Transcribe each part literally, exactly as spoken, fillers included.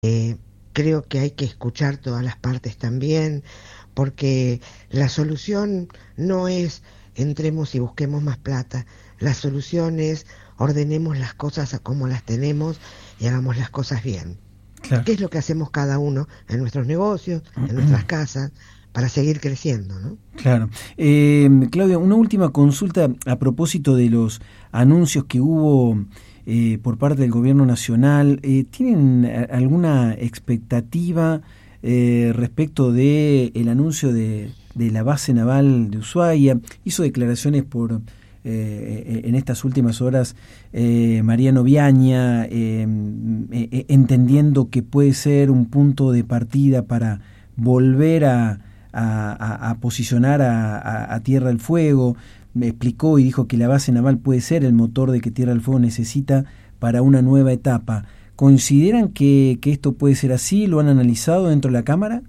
Eh, creo que hay que escuchar todas las partes también, porque la solución no es entremos y busquemos más plata. La solución es ordenemos las cosas a como las tenemos y hagamos las cosas bien. Claro. ¿Qué es lo que hacemos cada uno en nuestros negocios, en nuestras casas, para seguir creciendo, ¿no? Claro. Eh, Claudia, una última consulta a propósito de los anuncios que hubo eh, por parte del gobierno nacional. Eh, ¿Tienen a- alguna expectativa eh, respecto de el anuncio de, de la base naval de Ushuaia? Hizo declaraciones por eh, en estas últimas horas eh, Mariano Viaña, eh, eh, entendiendo que puede ser un punto de partida para volver a A, a, a posicionar a, a, a Tierra del Fuego. Me explicó y dijo que la base naval puede ser el motor de que Tierra del Fuego necesita para una nueva etapa. ¿Consideran que, que esto puede ser así? ¿Lo han analizado dentro de la Cámara?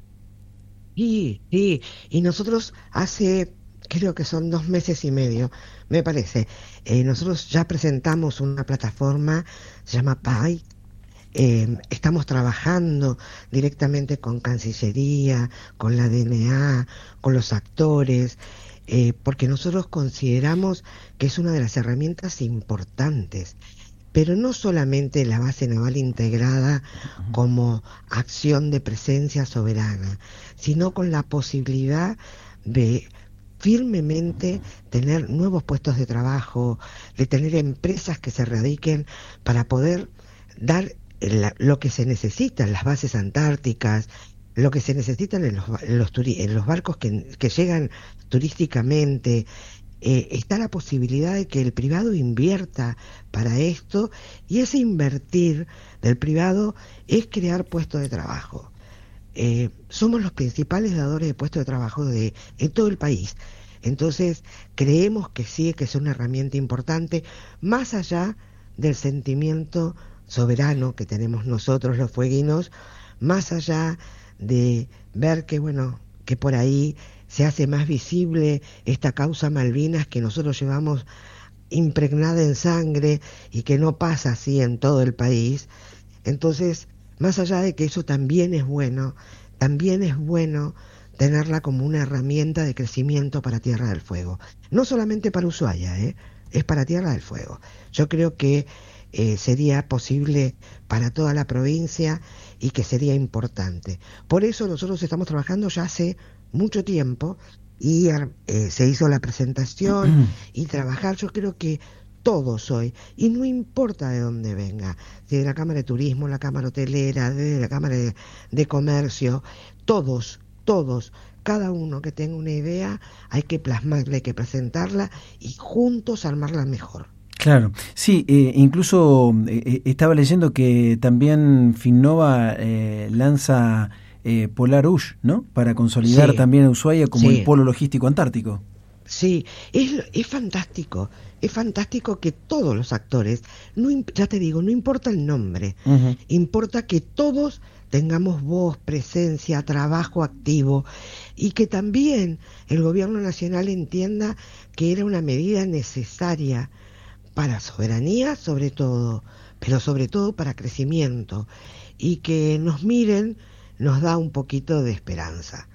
Y, sí, y nosotros hace, creo que son dos meses y medio, me parece, eh, nosotros ya presentamos una plataforma, se llama P A I. Eh, estamos trabajando directamente con Cancillería, con la D N A, con los actores, eh, porque nosotros consideramos que es una de las herramientas importantes, pero no solamente la base naval integrada como acción de presencia soberana, sino con la posibilidad de firmemente tener nuevos puestos de trabajo, de tener empresas que se radiquen para poder dar la- lo que se necesita en las bases antárticas, lo que se necesitan en los, ba- en los, turi- en los barcos que, que llegan turísticamente. Eh, está la posibilidad de que el privado invierta para esto, y ese invertir del privado es crear puestos de trabajo. Eh, somos los principales dadores de puestos de trabajo de, en todo el país. Entonces, creemos que sí, que es una herramienta importante, más allá del sentimiento soberano que tenemos nosotros los fueguinos, más allá de ver que, bueno, que por ahí se hace más visible esta causa Malvinas que nosotros llevamos impregnada en sangre y que no pasa así en todo el país. Entonces, más allá de que eso también es bueno, también es bueno tenerla como una herramienta de crecimiento para Tierra del Fuego. No solamente para Ushuaia, ¿eh? Es para Tierra del Fuego. Yo creo que eh, sería posible para toda la provincia y que sería importante. Por eso nosotros estamos trabajando ya hace mucho tiempo y eh, se hizo la presentación y trabajar. Yo creo que todos hoy, y no importa de dónde venga, si de la Cámara de Turismo, la Cámara Hotelera, de la Cámara de, de Comercio, todos, todos, cada uno que tenga una idea, hay que plasmarla, hay que presentarla y juntos armarla mejor. Claro, sí, eh, incluso eh, eh, estaba leyendo que también Finnova eh, lanza eh, Polar Ush, ¿no? Para consolidar Sí, también a Ushuaia como el sí. polo logístico antártico. Sí, es, es fantástico, es fantástico que todos los actores, no, im- ya te digo, no importa el nombre, Ujú. importa que todos tengamos voz, presencia, trabajo activo, y que también el gobierno nacional entienda que era una medida necesaria para soberanía sobre todo, pero sobre todo para crecimiento, y que nos miren nos da un poquito de esperanza.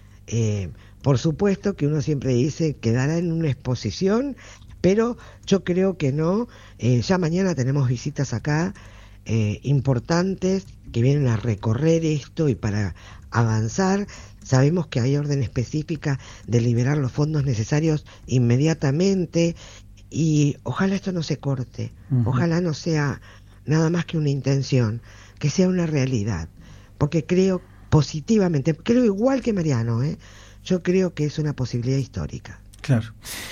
Eh, por supuesto que uno siempre dice quedará en una exposición, pero yo creo que no. Eh, ya mañana tenemos visitas acá eh, importantes que vienen a recorrer esto y para avanzar. Sabemos que hay orden específica de liberar los fondos necesarios inmediatamente y ojalá esto no se corte, Ujú. ojalá no sea nada más que una intención, que sea una realidad, porque creo positivamente, creo igual que Mariano, ¿eh? Yo creo que es una posibilidad histórica. Claro.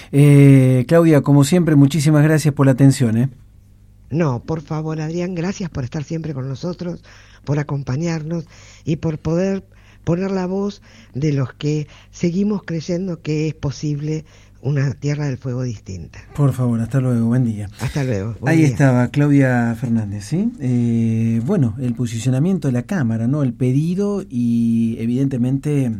Eh, Claudia, como siempre, muchísimas gracias por la atención, ¿eh? No, por favor, Adrián, gracias por estar siempre con nosotros, por acompañarnos y por poder poner la voz de los que seguimos creyendo que es posible una Tierra del Fuego distinta. Por favor, hasta luego, buen día. Hasta luego, buen Ahí día. estaba Claudia Fernández, ¿sí? Eh, bueno, el posicionamiento de la Cámara, ¿no? El pedido y evidentemente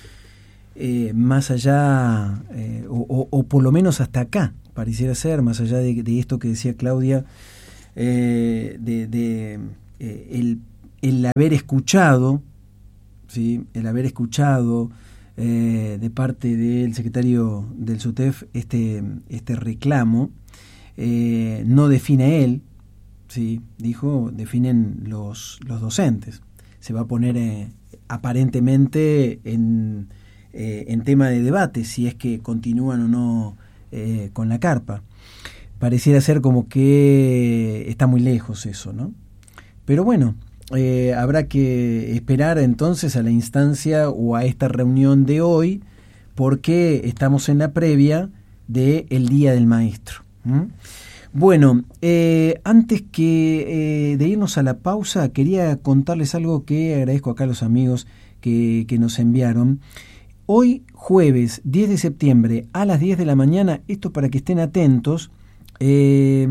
eh, más allá, eh, o, o, o por lo menos hasta acá, pareciera ser, más allá de, de esto que decía Claudia, eh, de, de eh, el el haber escuchado, ¿sí? el haber escuchado eh, de parte del secretario del SUTEF este, este reclamo, eh, no define él, ¿sí? dijo, definen los, los docentes. Se va a poner eh, aparentemente en, eh, en tema de debate si es que continúan o no eh, con la carpa. Pareciera ser como que está muy lejos eso, ¿no? Pero bueno, eh, habrá que esperar entonces a la instancia o a esta reunión de hoy, porque estamos en la previa del Día del Maestro. ¿Mm? Bueno, eh, antes que eh, de irnos a la pausa, quería contarles algo que agradezco acá a los amigos que, que nos enviaron. Hoy, jueves diez de septiembre, a las diez de la mañana, esto para que estén atentos, eh,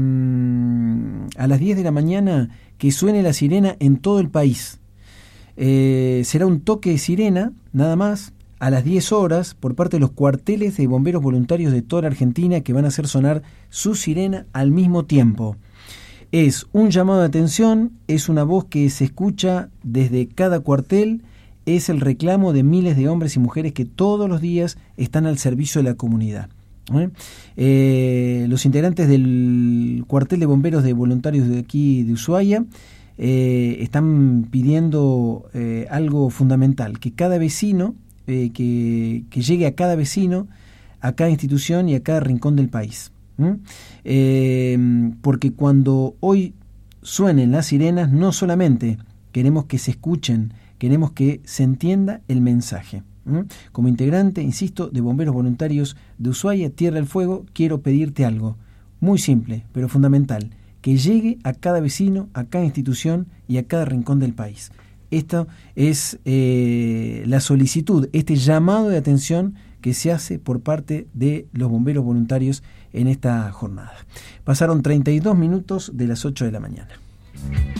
a las diez de la mañana que suene la sirena en todo el país. Eh, será un toque de sirena, nada más, a las diez horas, por parte de los cuarteles de bomberos voluntarios de toda la Argentina, que van a hacer sonar su sirena al mismo tiempo. Es un llamado de atención, es una voz que se escucha desde cada cuartel, es el reclamo de miles de hombres y mujeres que todos los días están al servicio de la comunidad. ¿Eh? Eh, los integrantes del cuartel de bomberos de voluntarios de aquí de Ushuaia eh, están pidiendo eh, algo fundamental, que cada vecino, eh, que, que llegue a cada vecino, a cada institución y a cada rincón del país. ¿Mm? Eh, porque cuando hoy suenen las sirenas, no solamente queremos que se escuchen, queremos que se entienda el mensaje. ¿Mm? Como integrante, insisto, de Bomberos Voluntarios de Ushuaia, Tierra del Fuego, quiero pedirte algo muy simple, pero fundamental, que llegue a cada vecino, a cada institución y a cada rincón del país. Esto es eh, la solicitud, este llamado de atención que se hace por parte de los bomberos voluntarios en esta jornada. Pasaron treinta y dos minutos de las ocho de la mañana.